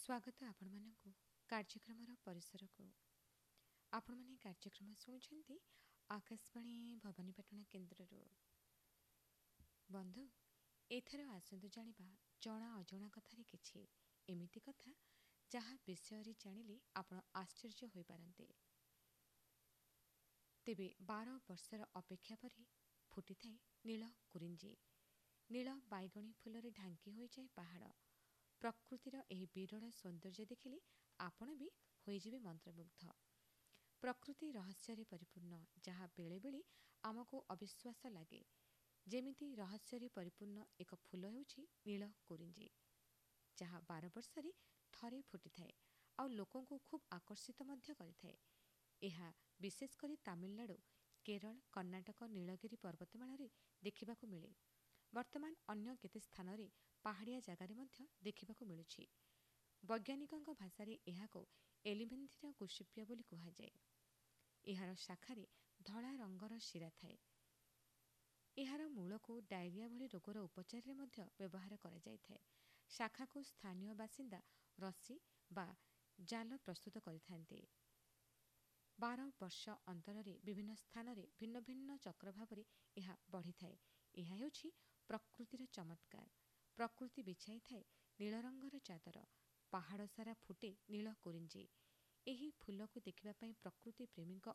ସ୍ୱାଗତ ଆପଣମାନଙ୍କୁ କାର୍ଯ୍ୟକ୍ରମର ପରିସରକୁ। ଆପଣମାନେ କାର୍ଯ୍ୟକ୍ରମ ଶୁଣୁଛନ୍ତି ଆକାଶବାଣୀ ଭବାନୀପାଟଣା କେନ୍ଦ୍ରରୁ। ବନ୍ଧୁ, ଏଥର ଆସନ୍ତୁ ଜାଣିବା ଜଣା ଅଜଣା କଥାରେ କିଛି ଏମିତି କଥା ଯାହା ବିଷୟରେ ଜାଣିଲେ ଆପଣ ଆଶ୍ଚର୍ଯ୍ୟ ହୋଇପାରନ୍ତି। ତେବେ 12 ବର୍ଷର ଅପେକ୍ଷା ପରେ ଫୁଟିଥାଏ ନୀଳ କୁରିଞ୍ଜି। ନୀଳ ବାଇଗଣୀ ଫୁଲରେ ଢାଙ୍କି ହୋଇଯାଏ ପାହାଡ଼। ପ୍ରକୃତିର ଏହି ବିରଳ ସୌନ୍ଦର୍ଯ୍ୟ ଦେଖିଲେ ଆପଣ ବି ହୋଇଯିବେ ମନ୍ତ୍ରମୁଗ୍ଧ। ପ୍ରକୃତି ରହସ୍ୟରେ ପରିପୂର୍ଣ୍ଣ, ଯାହା ବେଳେବେଳେ ଆମକୁ ଅବିଶ୍ୱାସ ଲାଗେ। ଯେମିତି ରହସ୍ୟରେ ପରିପୂର୍ଣ୍ଣ ଏକ ଫୁଲ ହେଉଛି ନୀଳ କୁରିଞ୍ଜି, ଯାହା 12 ବର୍ଷରେ ଥରେ ଫୁଟିଥାଏ ଆଉ ଲୋକଙ୍କୁ ଖୁବ୍ ଆକର୍ଷିତ ମଧ୍ୟ କରିଥାଏ। ଏହା ବିଶେଷ କରି ତାମିଲନାଡୁ, କେରଳ, କର୍ଣ୍ଣାଟକ ନୀଳଗିରି ପର୍ବତମାଳାରେ ଦେଖିବାକୁ ମିଳେ। ବର୍ତ୍ତମାନ ଅନ୍ୟ କେତେ ସ୍ଥାନରେ ପାହାଡ଼ିଆ ଜାଗାରେ ମଧ୍ୟ ଦେଖିବାକୁ ମିଳୁଛି। ବୈଜ୍ଞାନିକଙ୍କ ଭାଷାରେ ଏହାକୁ ଏଲିମେନ୍ଥିରା ଗୁସିପିଆ ବୋଲି କୁହାଯାଏ। ଏହାର ଶାଖାରେ ଧଳା ରଙ୍ଗର ଶିରା ଥାଏ। ଏହାର ମୂଳକୁ ଡାଇରିଆ ଭଳି ରୋଗର ଉପଚାରରେ ମଧ୍ୟ ବ୍ୟବହାର କରାଯାଇଥାଏ। ଶାଖାକୁ ସ୍ଥାନୀୟ ବାସିନ୍ଦା ରଶି ବା ଜାଲ ପ୍ରସ୍ତୁତ କରିଥାନ୍ତି। 12 ବର୍ଷ ଅନ୍ତରରେ ବିଭିନ୍ନ ସ୍ଥାନରେ ଭିନ୍ନ ଭିନ୍ନ ଚକ୍ର ଭାବରେ ଏହା ବଢ଼ିଥାଏ। ଏହା ହେଉଛି ପ୍ରକୃତିର ଚମତ୍କାର। ପ୍ରକୃତି ବିଛାଇଥାଏ ନୀଳ ରଙ୍ଗର ଚାଦର। ପାହାଡ଼ ସାରା ଫୁଟେ ନୀଳ କୁରିଞ୍ଜି। ଏହି ଫୁଲକୁ ଦେଖିବା ପାଇଁ ପ୍ରକୃତି ପ୍ରେମୀଙ୍କ